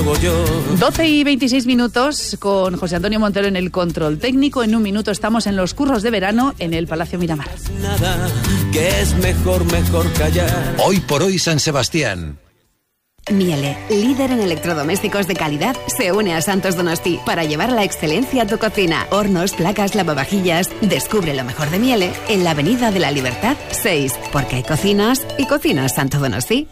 hago yo. 12:26 con José Antonio Montero en el control técnico. En un minuto estamos en los curros de verano en el Palacio Miramar. Nada, que es mejor callar. Hoy por hoy San Sebastián. Miele, líder en electrodomésticos de calidad, se une a Santos Donosti para llevar la excelencia a tu cocina. Hornos, placas, lavavajillas. Descubre lo mejor de Miele en la Avenida de la Libertad 6, porque hay cocinas y cocinas Santos Donosti.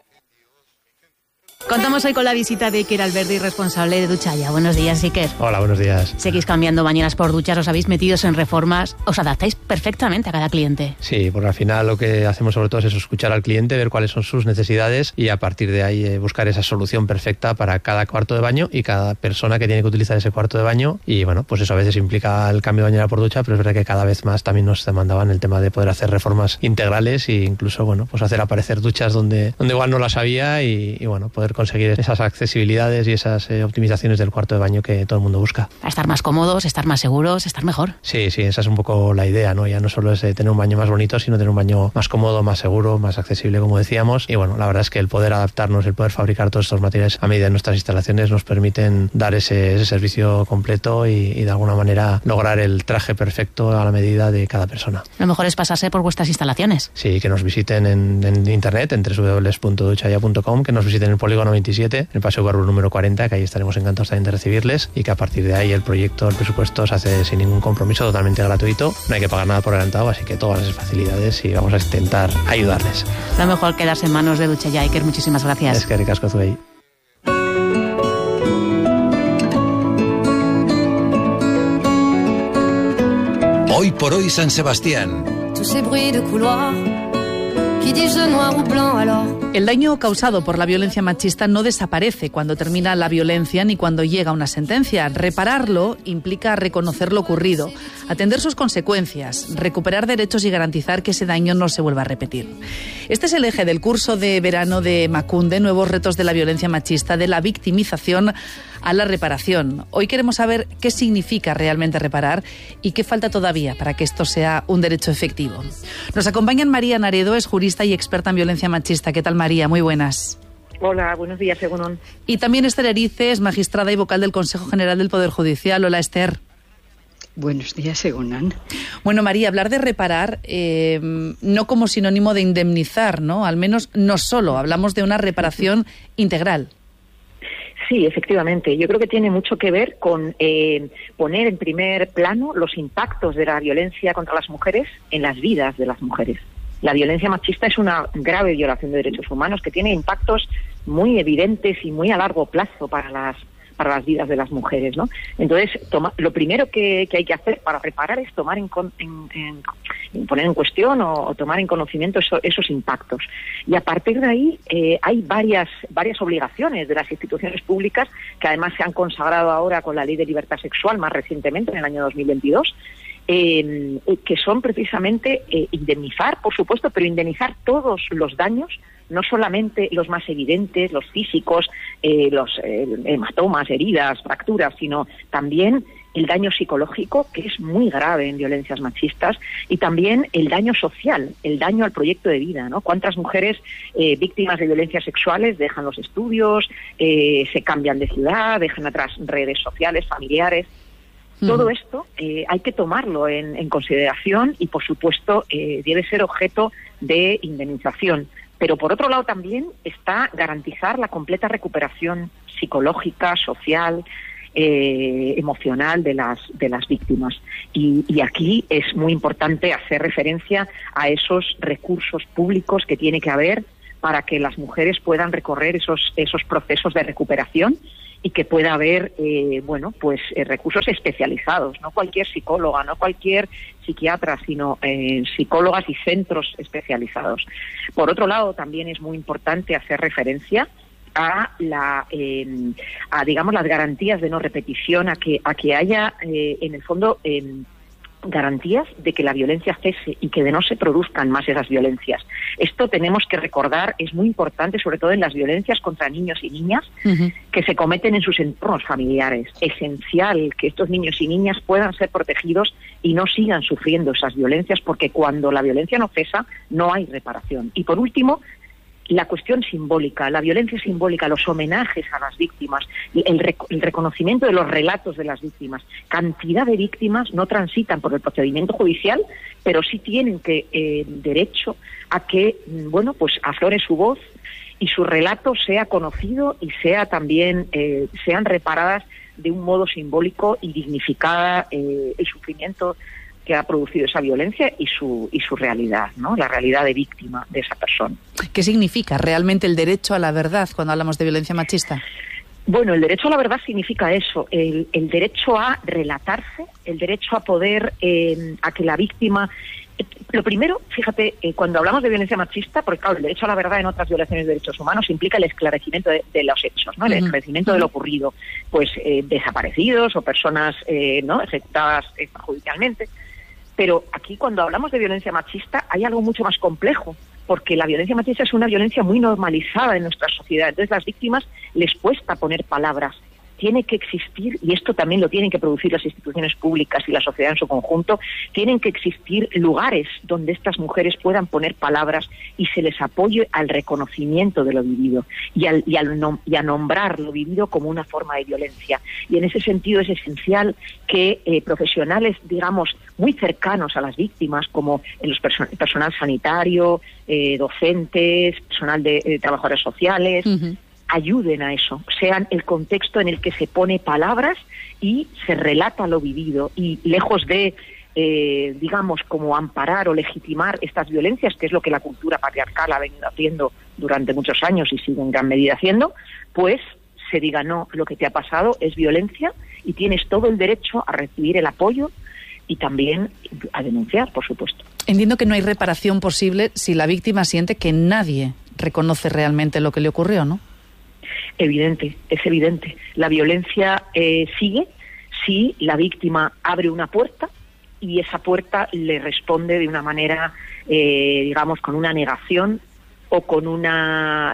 Contamos hoy con la visita de Iker Alberdi, responsable de Duchalla. Buenos días, Iker. Hola, buenos días. Seguís cambiando bañeras por duchas, os habéis metido en reformas, os adaptáis perfectamente a cada cliente. Sí, porque al final lo que hacemos sobre todo es eso, escuchar al cliente, ver cuáles son sus necesidades y a partir de ahí buscar esa solución perfecta para cada cuarto de baño y cada persona que tiene que utilizar ese cuarto de baño. Y bueno, pues eso a veces implica el cambio de bañera por ducha, pero es verdad que cada vez más también nos demandaban el tema de poder hacer reformas integrales e incluso, bueno, pues hacer aparecer duchas donde igual no las había y bueno, poder conseguir esas accesibilidades y esas optimizaciones del cuarto de baño que todo el mundo busca. Para estar más cómodos, estar más seguros, estar mejor. Sí, esa es un poco la idea, ¿no? Ya no solo es tener un baño más bonito, sino tener un baño más cómodo, más seguro, más accesible, como decíamos. Y bueno, la verdad es que el poder adaptarnos, el poder fabricar todos estos materiales a medida de nuestras instalaciones nos permiten dar ese servicio completo y de alguna manera lograr el traje perfecto a la medida de cada persona. Lo mejor es pasarse por vuestras instalaciones. Sí, que nos visiten en internet, en www.duchaya.com, que nos visiten en el Polígono 27, en el Paseo Barbu número 40, que ahí estaremos encantados también de recibirles y que a partir de ahí el presupuesto se hace sin ningún compromiso, totalmente gratuito, no hay que pagar nada por adelantado, así que todas las facilidades y vamos a intentar ayudarles. Lo mejor quedarse en manos de Duchalla. Iker, muchísimas gracias. Es que ricasco zuei. Hoy por hoy San Sebastián. El daño causado por la violencia machista no desaparece cuando termina la violencia ni cuando llega una sentencia. Repararlo implica reconocer lo ocurrido, atender sus consecuencias, recuperar derechos y garantizar que ese daño no se vuelva a repetir. Este es el eje del curso de verano de Emakunde, nuevos retos de la violencia machista, de la victimización a la reparación. Hoy queremos saber qué significa realmente reparar y qué falta todavía para que esto sea un derecho efectivo. Nos acompañan María Naredo, es jurista y experta en violencia machista. ¿Qué tal, María? Muy buenas. Hola, buenos días, Egunon. Y también Esther Erice, es magistrada y vocal del Consejo General del Poder Judicial. Hola, Esther. Buenos días, Egunon. Bueno, María, hablar de reparar no como sinónimo de indemnizar, ¿no? Al menos no solo, hablamos de una reparación integral. Sí, efectivamente. Yo creo que tiene mucho que ver con poner en primer plano los impactos de la violencia contra las mujeres en las vidas de las mujeres. La violencia machista es una grave violación de derechos humanos que tiene impactos muy evidentes y muy a largo plazo para las vidas de las mujeres, ¿no? Entonces, lo primero que hay que hacer para reparar es poner en cuestión o tomar en conocimiento esos impactos. Y a partir de ahí hay varias obligaciones de las instituciones públicas que además se han consagrado ahora con la Ley de Libertad Sexual más recientemente en el año 2022. Que son precisamente indemnizar, por supuesto, pero indemnizar todos los daños, no solamente los más evidentes, los físicos, los hematomas, heridas, fracturas, sino también el daño psicológico, que es muy grave en violencias machistas, y también el daño social, el daño al proyecto de vida, ¿no? ¿Cuántas mujeres víctimas de violencias sexuales dejan los estudios, se cambian de ciudad, dejan atrás redes sociales, familiares? Todo esto hay que tomarlo en consideración y, por supuesto, debe ser objeto de indemnización. Pero, por otro lado, también está garantizar la completa recuperación psicológica, social, emocional de las víctimas. Y aquí es muy importante hacer referencia a esos recursos públicos que tiene que haber para que las mujeres puedan recorrer esos procesos de recuperación y que pueda haber recursos especializados, no cualquier psicóloga, no cualquier psiquiatra, sino psicólogas y centros especializados. Por otro lado, también es muy importante hacer referencia a digamos, las garantías de no repetición, a que haya en el fondo garantías de que la violencia cese y que de no se produzcan más esas violencias. Esto tenemos que recordar, es muy importante, sobre todo en las violencias contra niños y niñas que se cometen en sus entornos familiares. Esencial que estos niños y niñas puedan ser protegidos y no sigan sufriendo esas violencias, porque cuando la violencia no cesa, no hay reparación. Y por último, la cuestión simbólica, la violencia simbólica, los homenajes a las víctimas, el reconocimiento de los relatos de las víctimas. Cantidad de víctimas no transitan por el procedimiento judicial, pero sí tienen derecho a que, bueno, pues aflore su voz y su relato sea conocido y sea también sean reparadas de un modo simbólico y dignificada el sufrimiento que ha producido esa violencia y su realidad, ¿no? La realidad de víctima de esa persona. ¿Qué significa realmente el derecho a la verdad cuando hablamos de violencia machista? Bueno, el derecho a la verdad significa eso, el derecho a relatarse, el derecho a poder, a que la víctima... Lo primero, fíjate, cuando hablamos de violencia machista, porque claro, el derecho a la verdad en otras violaciones de derechos humanos implica el esclarecimiento de los hechos, ¿no? El esclarecimiento de lo ocurrido, pues desaparecidos o personas no ejecutadas judicialmente. Pero aquí, cuando hablamos de violencia machista, hay algo mucho más complejo, porque la violencia machista es una violencia muy normalizada en nuestra sociedad. Entonces, las víctimas les cuesta poner palabras. Tiene que existir, y esto también lo tienen que producir las instituciones públicas y la sociedad en su conjunto, tienen que existir lugares donde estas mujeres puedan poner palabras y se les apoye al reconocimiento de lo vivido y a nombrar lo vivido como una forma de violencia. Y en ese sentido es esencial que profesionales, digamos, muy cercanos a las víctimas, como el personal sanitario, docentes, personal de trabajadores sociales, ayuden a eso, sean el contexto en el que se pone palabras y se relata lo vivido, y lejos de, digamos, como amparar o legitimar estas violencias, que es lo que la cultura patriarcal ha venido haciendo durante muchos años y sigue en gran medida haciendo, pues se diga: no, lo que te ha pasado es violencia y tienes todo el derecho a recibir el apoyo y también a denunciar, por supuesto. Entiendo que no hay reparación posible si la víctima siente que nadie reconoce realmente lo que le ocurrió, ¿no? Evidente, es evidente. La violencia sigue si la víctima abre una puerta y esa puerta le responde de una manera, digamos, con una negación o con una,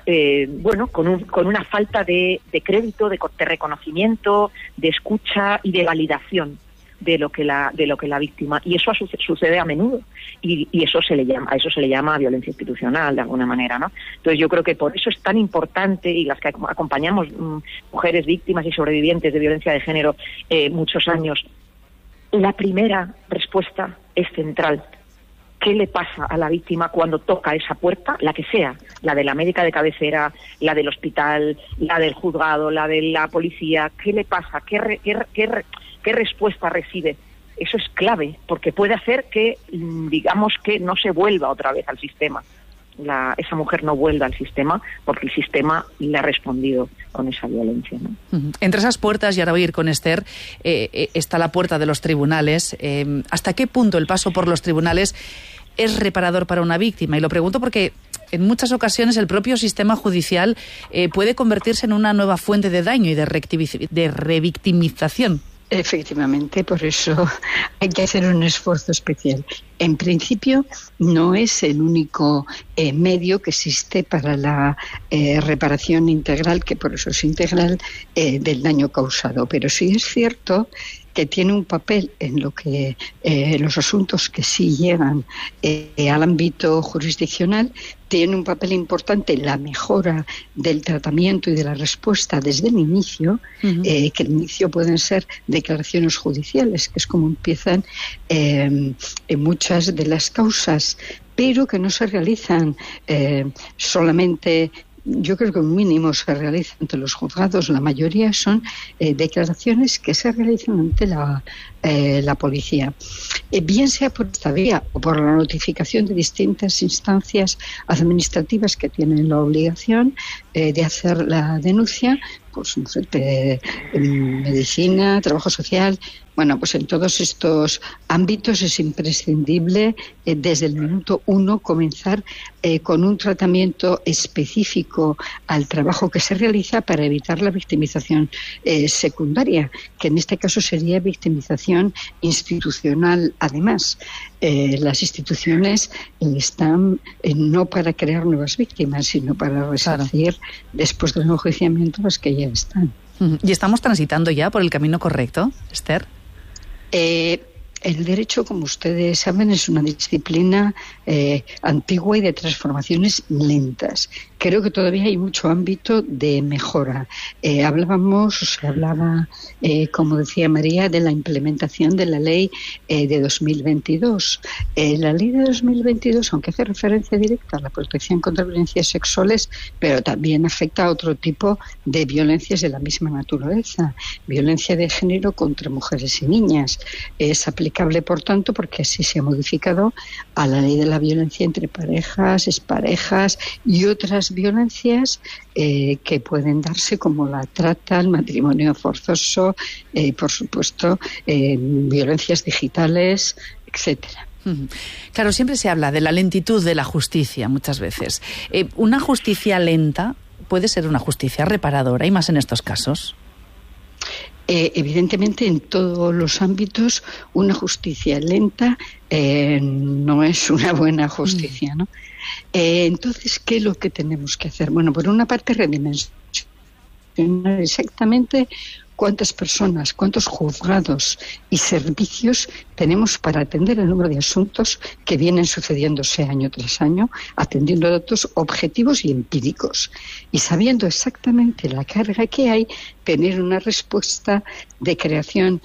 con una falta de crédito, de reconocimiento, de escucha y de validación de lo que la víctima, y eso sucede a menudo, y eso se le llama violencia institucional de alguna manera, ¿no? Entonces yo creo que por eso es tan importante, y las que acompañamos mujeres víctimas y sobrevivientes de violencia de género muchos años, la primera respuesta es central. ¿Qué le pasa a la víctima cuando toca esa puerta, la que sea, la de la médica de cabecera, la del hospital, la del juzgado, la de la policía? ¿Qué le pasa? ¿Qué respuesta recibe? Eso es clave, porque puede hacer que, digamos, que no se vuelva otra vez al sistema. Esa mujer no vuelva al sistema porque el sistema le ha respondido con esa violencia, ¿no? Entre esas puertas, y ahora voy a ir con Esther, está la puerta de los tribunales. ¿Hasta qué punto el paso por los tribunales es reparador para una víctima? Y lo pregunto porque en muchas ocasiones el propio sistema judicial puede convertirse en una nueva fuente de daño y de revictimización. Efectivamente, por eso hay que hacer un esfuerzo especial. En principio, no es el único medio que existe para la reparación integral, que por eso es integral, del daño causado. Pero sí es cierto que tiene un papel en lo que los asuntos que sí llegan al ámbito jurisdiccional, tiene un papel importante en la mejora del tratamiento y de la respuesta desde el inicio, que el inicio pueden ser declaraciones judiciales, que es como empiezan en muchas de las causas, pero que no se realizan solamente. Yo creo que un mínimo se realiza ante los juzgados. La mayoría son declaraciones que se realizan ante la policía. Bien sea por esta vía o por la notificación de distintas instancias administrativas que tienen la obligación de hacer la denuncia, pues no sé, medicina, trabajo social. Bueno, pues en todos estos ámbitos es imprescindible desde el minuto uno comenzar con un tratamiento específico al trabajo que se realiza para evitar la victimización secundaria, que en este caso sería victimización institucional. Además, las instituciones están no para crear nuevas víctimas, sino para resarcir después del enjuiciamiento las que ya están. ¿Y estamos transitando ya por el camino correcto, Esther? El derecho, como ustedes saben, es una disciplina antigua y de transformaciones lentas. creo que todavía hay mucho ámbito de mejora. Se hablaba, como decía María, de la implementación de la ley de 2022. La ley de 2022, aunque hace referencia directa a la protección contra violencias sexuales, pero también afecta a otro tipo de violencias de la misma naturaleza. Violencia de género contra mujeres y niñas. Es aplicable, por tanto, porque así se ha modificado a la ley de la violencia entre parejas, exparejas y otras violencias que pueden darse, como la trata, el matrimonio forzoso, por supuesto, violencias digitales, etcétera. Claro, siempre se habla de la lentitud de la justicia muchas veces. ¿Una justicia lenta puede ser una justicia reparadora, y más en estos casos? Evidentemente, en todos los ámbitos, una justicia lenta no es una buena justicia, ¿no? Entonces, ¿qué es lo que tenemos que hacer? Bueno, por una parte, redimensionar exactamente cuántas personas, cuántos juzgados y servicios tenemos para atender el número de asuntos que vienen sucediéndose año tras año, atendiendo datos objetivos y empíricos. Y sabiendo exactamente la carga que hay, tener una respuesta de creación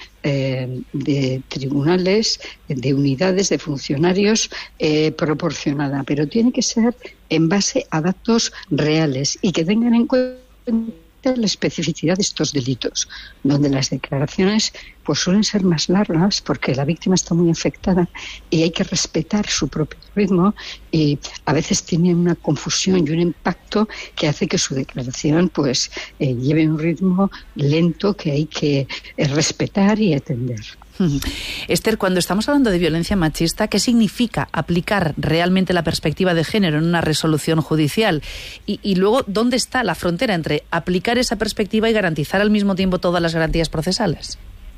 de tribunales, de unidades, de funcionarios proporcionada. Pero tiene que ser en base a datos reales y que tengan en cuenta la especificidad de estos delitos, donde las declaraciones pues suelen ser más largas porque la víctima está muy afectada y hay que respetar su propio ritmo, y a veces tiene una confusión y un impacto que hace que su declaración pues lleve un ritmo lento que hay que respetar y atender. Esther, cuando estamos hablando de violencia machista, ¿qué significa aplicar realmente la perspectiva de género en una resolución judicial? Y luego, ¿dónde está la frontera entre aplicar esa perspectiva y garantizar al mismo tiempo todas las garantías procesales?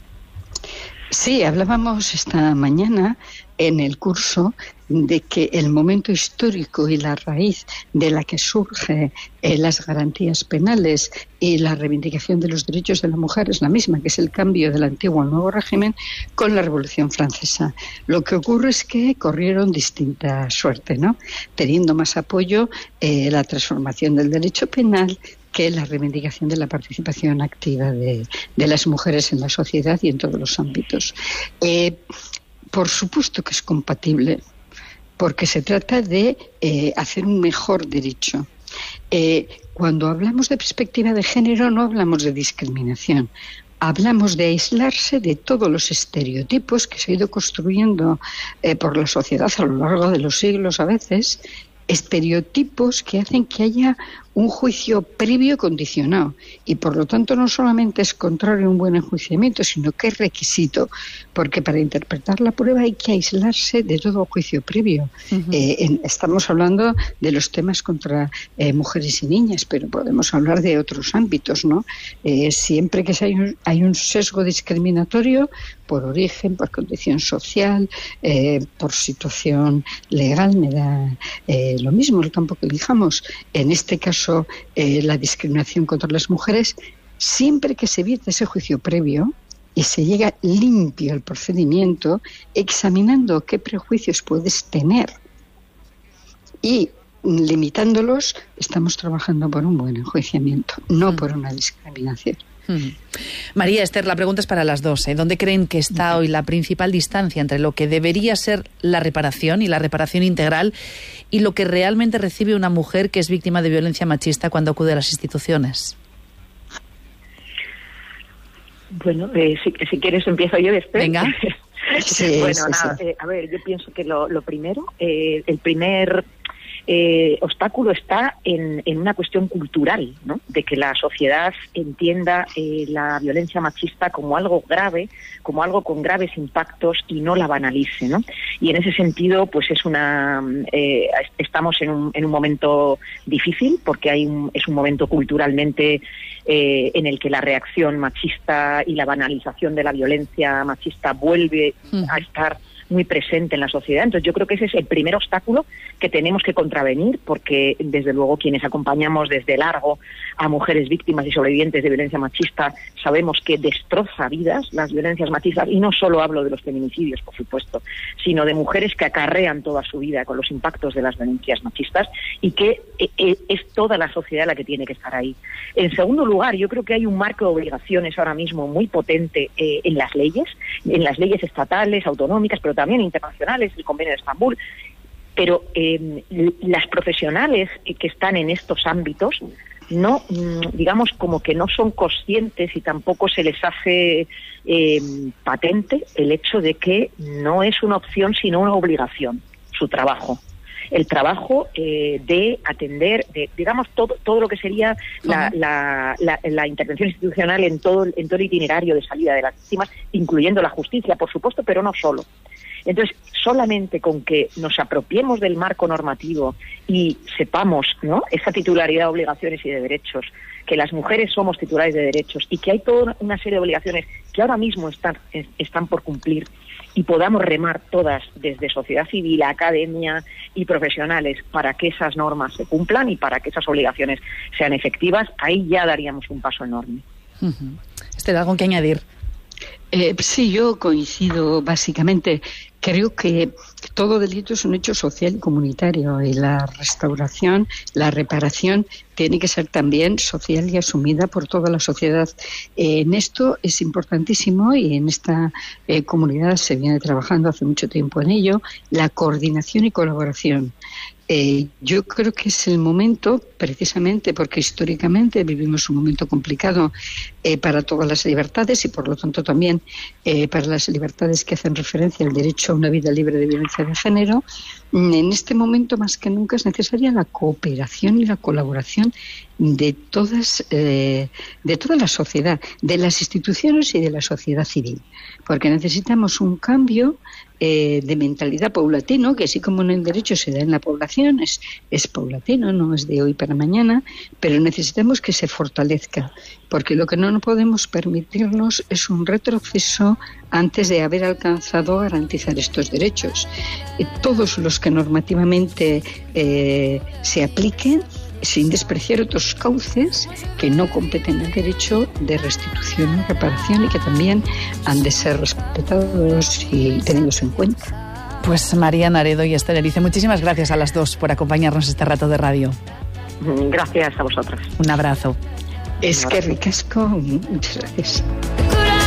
Sí, hablábamos esta mañana en el curso de que el momento histórico y la raíz de la que surge las garantías penales y la reivindicación de los derechos de la mujer es la misma, que es el cambio del antiguo al nuevo régimen con la Revolución Francesa. Lo que ocurre es que corrieron distinta suerte, ¿no? Teniendo más apoyo la transformación del derecho penal que la reivindicación de la participación activa de las mujeres en la sociedad y en todos los ámbitos. Por supuesto que es compatible, porque se trata de hacer un mejor derecho. Cuando hablamos de perspectiva de género no hablamos de discriminación, hablamos de aislarse de todos los estereotipos que se ha ido construyendo por la sociedad a lo largo de los siglos a veces, estereotipos que hacen que haya un juicio previo condicionado, y por lo tanto no solamente es contrario a un buen enjuiciamiento, sino que es requisito, porque para interpretar la prueba hay que aislarse de todo juicio previo. Estamos hablando de los temas contra mujeres y niñas, pero podemos hablar de otros ámbitos, ¿no? Siempre que hay un sesgo discriminatorio por origen, por condición social, por situación legal, me da lo mismo el campo que elijamos. En este caso, la discriminación contra las mujeres, siempre que se evite ese juicio previo y se llega limpio al procedimiento, examinando qué prejuicios puedes tener y limitándolos, estamos trabajando por un buen enjuiciamiento, no por una discriminación. María, Esther, la pregunta es para las dos. ¿Dónde creen que está hoy la principal distancia entre lo que debería ser la reparación y la reparación integral y lo que realmente recibe una mujer que es víctima de violencia machista cuando acude a las instituciones? Bueno, si quieres empiezo yo, Esther. Venga. Sí, bueno, sí, nada, sí. A ver, yo pienso que lo primero, el primer obstáculo está en una cuestión cultural, ¿no? De que la sociedad entienda la violencia machista como algo grave, como algo con graves impactos y no la banalice, ¿no? Y en ese sentido, pues estamos en un momento difícil porque es un momento culturalmente en el que la reacción machista y la banalización de la violencia machista vuelve a estar muy presente en la sociedad. Entonces yo creo que ese es el primer obstáculo que tenemos que contravenir, porque desde luego quienes acompañamos desde largo a mujeres víctimas y sobrevivientes de violencia machista sabemos que destroza vidas las violencias machistas, y no solo hablo de los feminicidios, por supuesto, sino de mujeres que acarrean toda su vida con los impactos de las violencias machistas, y que es toda la sociedad la que tiene que estar ahí. En segundo lugar, yo creo que hay un marco de obligaciones ahora mismo muy potente en las leyes estatales, autonómicas, pero también internacionales, el Convenio de Estambul. Pero las profesionales que están en estos ámbitos no, digamos, como que no son conscientes, y tampoco se les hace patente el hecho de que no es una opción sino una obligación su trabajo. El trabajo de atender, digamos, todo lo que sería la intervención institucional en todo el itinerario de salida de las víctimas, incluyendo la justicia, por supuesto, pero no solo. Entonces, solamente con que nos apropiemos del marco normativo y sepamos, ¿no?, esa titularidad de obligaciones y de derechos, que las mujeres somos titulares de derechos y que hay toda una serie de obligaciones que ahora mismo están por cumplir, y podamos remar todas desde sociedad civil, academia y profesionales para que esas normas se cumplan y para que esas obligaciones sean efectivas, ahí ya daríamos un paso enorme. Esther, ¿algo que añadir? Sí, yo coincido básicamente. Creo que todo delito es un hecho social y comunitario, y la restauración, la reparación, tiene que ser también social y asumida por toda la sociedad. En esto es importantísimo, y en esta comunidad se viene trabajando hace mucho tiempo en ello, la coordinación y colaboración. Yo creo que es el momento, precisamente porque históricamente vivimos un momento complicado para todas las libertades, y por lo tanto también para las libertades que hacen referencia al derecho a una vida libre de violencia de género. En este momento más que nunca es necesaria la cooperación y la colaboración de toda la sociedad, de las instituciones y de la sociedad civil, porque necesitamos un cambio de mentalidad paulatino, que así como en el derecho se da en la población, es paulatino, no es de hoy para mañana, pero necesitamos que se fortalezca, porque lo que no podemos permitirnos es un retroceso antes de haber alcanzado garantizar estos derechos. Todos los que normativamente se apliquen, sin despreciar otros cauces que no competen al derecho de restitución y reparación, y que también han de ser respetados y tenidos en cuenta. Pues María Naredo y Esther Erice, muchísimas gracias a las dos por acompañarnos este rato de radio. Gracias a vosotros. Un abrazo. Es que ricasco, muchas gracias.